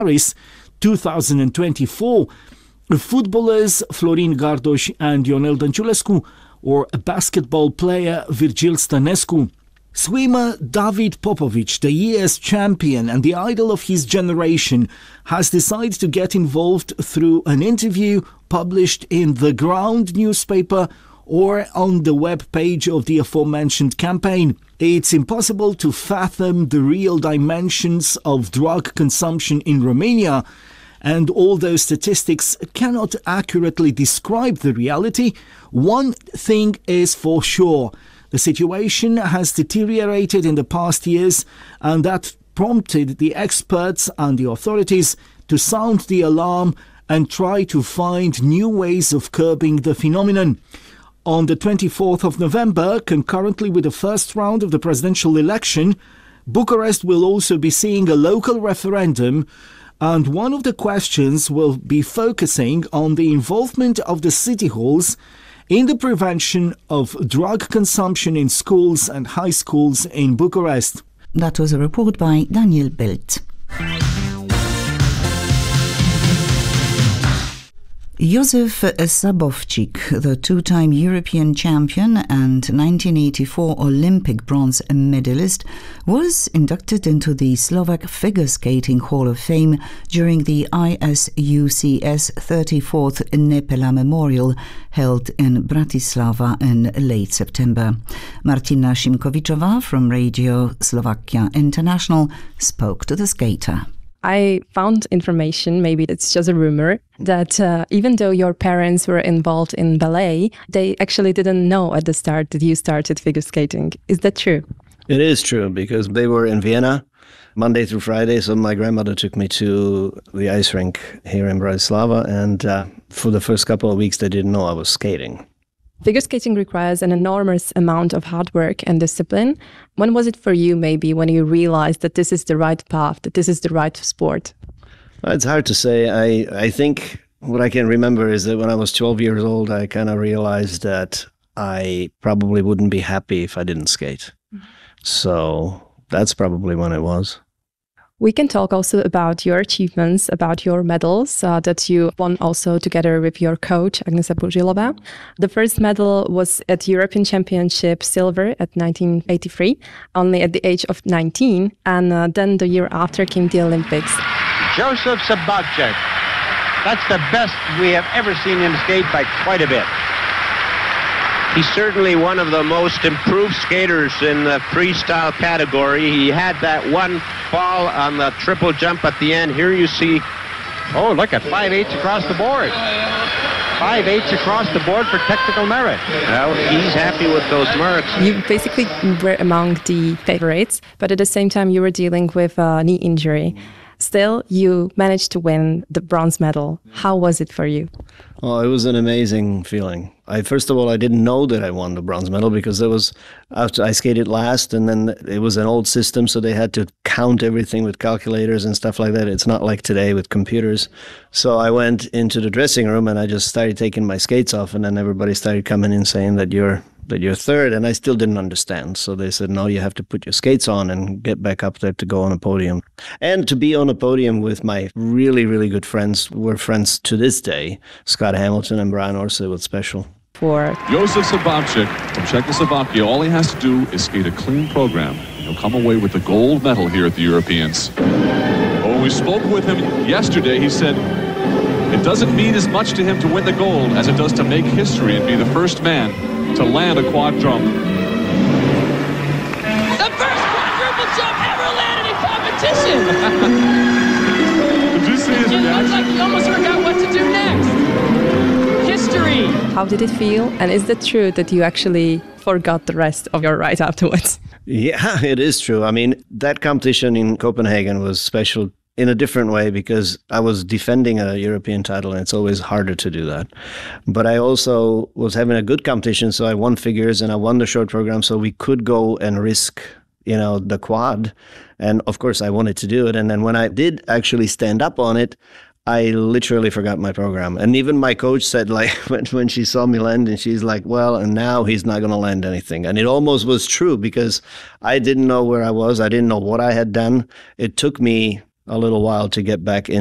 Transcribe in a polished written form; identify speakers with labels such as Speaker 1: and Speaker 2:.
Speaker 1: Paris 2024. Footballers Florin Gardos and Ionel Dănciulescu, or basketball player Virgil Stănescu. Swimmer David Popovic, the year's champion and the idol of his generation, has decided to get involved through an interview published in The Ground newspaper or on the web page of the aforementioned campaign. It's impossible to fathom the real dimensions of drug consumption in Romania, and although statistics cannot accurately describe the reality, one thing is for sure. The situation has deteriorated in the past years, and that prompted the experts and the authorities to sound the alarm and try to find new ways of curbing the phenomenon. On the 24th of November, concurrently with the first round of the presidential election, Bucharest will also be seeing a local referendum, and one of the questions will be focusing on the involvement of the city halls in the prevention of drug consumption in schools and high schools in Bucharest.
Speaker 2: That was a report by Daniel Belt. Józef Sabowczyk, the two-time European champion and 1984 Olympic bronze medalist, was inducted into the Slovak Figure Skating Hall of Fame during the ISUCS 34th Nepela Memorial held in Bratislava in late September. Martina Šimkovičová from Radio Slovakia International spoke to the skater.
Speaker 3: I found information, maybe it's just a rumor, that even though your parents were involved in ballet, they actually didn't know at the start that you started figure skating. Is that true?
Speaker 4: It is true, because they were in Vienna Monday through Friday, so my grandmother took me to the ice rink here in Bratislava, and for the first couple of weeks they didn't know I was skating.
Speaker 3: Figure skating requires an enormous amount of hard work and discipline. When was it for you, maybe, when you realized that this is the right path, that this is the right sport?
Speaker 4: It's hard to say. I think what I can remember is that when I was 12 years old, I kind of realized that I probably wouldn't be happy if I didn't skate. So that's probably when it was.
Speaker 3: We can talk also about your achievements, about your medals that you won also together with your coach, Agnesa Pužilova. The first medal was at European Championship Silver at 1983, only at the age of 19. And then the year after came the Olympics.
Speaker 5: Józef Sabowczyk. That's the best we have ever seen him skate by quite a bit. He's certainly one of the most improved skaters in the freestyle category. He had that one fall on the triple jump at the end. Here you see, oh, look at 5/8 across the board. 5/8 across the board for technical merit. Well, he's happy with those marks.
Speaker 3: You basically were among the favorites, but at the same time you were dealing with a knee injury. Still, you managed to win the bronze medal. How was it for you?
Speaker 4: Oh, it was an amazing feeling. First of all, I didn't know that I won the bronze medal because after I skated last, and then it was an old system, so they had to count everything with calculators and stuff like that. It's not like today with computers. So I went into the dressing room and I just started taking my skates off, and then everybody started coming in saying that you're third, and I still didn't understand. So they said, no, you have to put your skates on and get back up there to go on a podium. And to be on a podium with my really, really good friends, we're friends to this day, Scott Hamilton and Brian Orsi, was special.
Speaker 3: For
Speaker 6: Józef Sabowczyk from Czechoslovakia, all he has to do is skate a clean program. He'll come away with the gold medal here at the Europeans. When we spoke with him yesterday, he said it doesn't mean as much to him to win the gold as it does to make history and be the first man to land a quad jump.
Speaker 7: The first quadruple jump ever landed in competition!
Speaker 6: Did you see his reaction?
Speaker 7: It looks like he almost forgot what to do next. History!
Speaker 3: how did it feel? And is it true that you actually forgot the rest of your ride afterwards?
Speaker 4: Yeah, it is true. I mean, that competition in Copenhagen was special in a different way because I was defending a European title, and it's always harder to do that. But I also was having a good competition, so I won figures and I won the short program, so we could go and risk, the quad. And of course, I wanted to do it. And then when I did actually stand up on it, I literally forgot my program. And even my coach said, like, when she saw me land, and she's like, well, and now he's not going to land anything. And it almost was true because I didn't know where I was. I didn't know what I had done. It took me a little while to get back in.